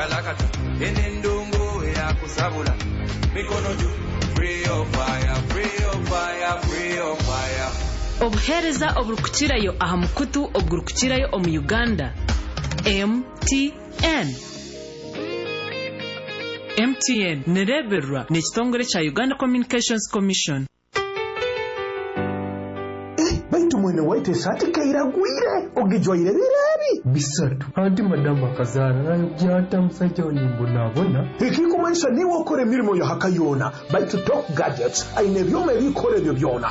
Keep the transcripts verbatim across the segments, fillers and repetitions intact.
kalakata enendongo ya kusabula mikono juu free of fire free of fire free of fire obuhereza oburukukirayo aha mukutu oburukukirayo omu Uganda M T N M T N nereberwa n'ekitongole kya Uganda Communications Commission. Baitu mwene waite sati kairagwire ogijwaire birabi bisatu anti madama kazana nayo byata musajja onyimbo nabona ikiko maisha ni wokore mirimo ya hakayona baitu Top Gadgets aine byome bikore byo byona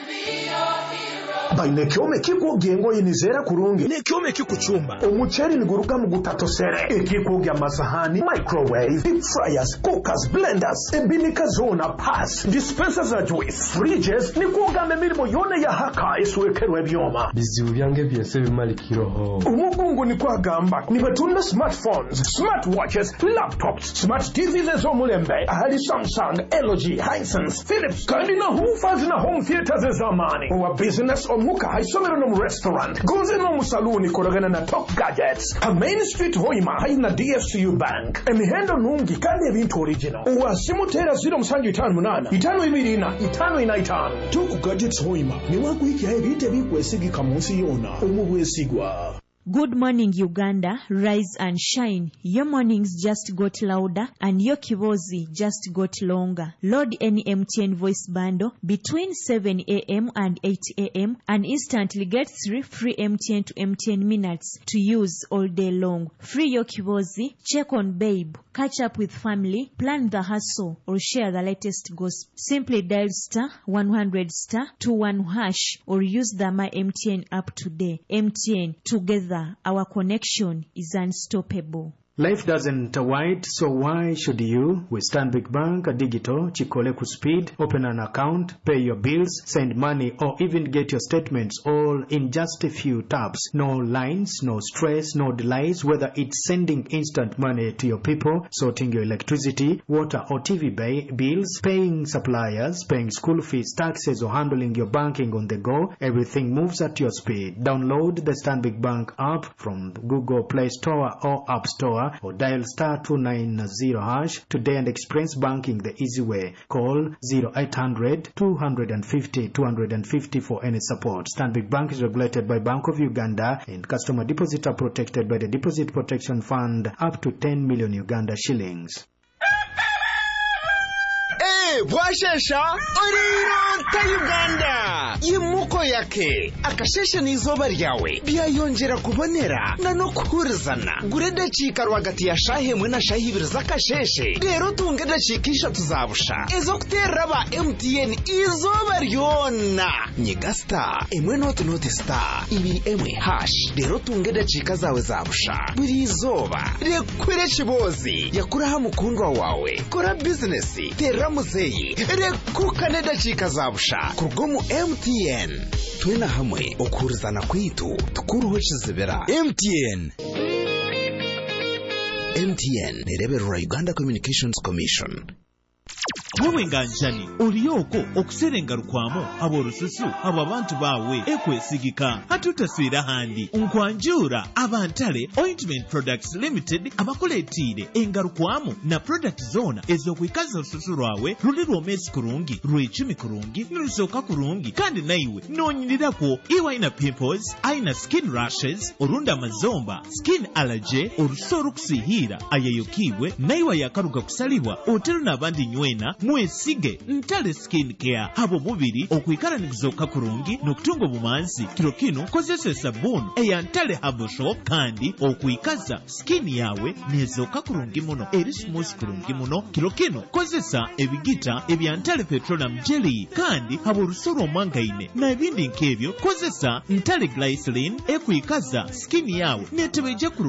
baine kyome kiko gengo yinizera kurungi ne kyome kikuchumba omucheri niguruka mu gutatosere ekiko gya masahani microwave deep fryers cookers blenders ebinika zona pass dispensers za juice fridges nikugambe mirimo yone ya haka iswekerwe byoma bizibu byange byese bimalikiroho umugungu ni kwagamba ni batunda smartphones smartwatches laptops smart T Vs zo mulembe ahali Samsung L G Hisense Philips kandi na hoofers na home theaters zamani wa business muka haisomero no mu restaurant goze no mu saluni koragana na Top Gadgets a Main Street Hoima haina D F C U Bank emihendo nungi kandi ebintu original uwa simutera zero musanju itanu munana itanu ibirina itanu ina itanu Top Gadgets Hoima ni wakuhiki haibite bikwesigika munsi yona umubwesigwa. Good morning, Uganda. Rise and shine. Your mornings just got louder and your kibozi just got longer. Load any M T N voice bundle between seven a m and eight a m and instantly get three free M T N to M T N minutes to use all day long. Free your kibozi, check on babe, catch up with family, plan the hustle, or share the latest gossip. Simply dial star one hundred star two one hash or use the My M T N app today. M T N, together our connection is unstoppable. Life doesn't wait, so why should you? With Stanbic Bank Digital, Chikole ku speed, open an account, pay your bills, send money, or even get your statements all in just a few taps. No lines, no stress, no delays, whether it's sending instant money to your people, sorting your electricity, water or T V bay, bills, paying suppliers, paying school fees, taxes, or handling your banking on the go. Everything moves at your speed. Download the Stanbic Bank app from Google Play Store or App Store, or dial star two nine zero hash today and experience banking the easy way. Call zero eight hundred two fifty two fifty for any support. Stanbic Bank is regulated by Bank of Uganda and customer deposits are protected by the Deposit Protection Fund up to ten million Uganda shillings. Eh, bwashesha oriro ta Uganda yimuko yake akashesha nizoba ryawe byayongera kubonera na no kuhurizana gurede chika rwagati ya shahe mwe na shahi ibiri zakasheshe rero tungede chikisha tuzabusha ezo kutera ba M T N izoba ryona nyigasta emwe not not star ibiri emwe hash rero tungede chika zawe zabusha buri izoba rekwire chibozi yakuraha mukundwa wawe kora business tera muzeyi rekukane dachika zabusha kurgomu M T N twena hamwe okurizana kwitu tukuruho chizibera M T N M T N nereberwa Uganda Communications Commission. Wewe nganjani uliyoko okuserenga rukwamo aborususu abo abantu bawe ekwesigika hatutaswira handi nkwanjura abantale Ointment Products Limited abakoletire engarukwamo na product zona ezokwikaza rususu rwawe ruli rwomesi kurungi rwicumi kurungi nirusoka kurungi kandi naiwe nonyirirako iwa ina pimples aina skin rashes orunda mazomba skin allergy orusoro kusihira ayayokiwe naiwa yakaruga kusalibwa otero nabandi nywena mwesige ntale skin care habo mubiri okwikara nizoka kurungi nokutunga bumanzi kilo kino kozese sabuni eya ntale habo shop kandi okwikaza skin yawe nezoka kurungi muno eri smooth kurungi muno kilo kino kozesa ebigita ebya ntale petroleum jelly kandi habo rusoro mangaine na ebindi nkebyo kozesa ntale glycerin ekwikaza skin yawe netebeje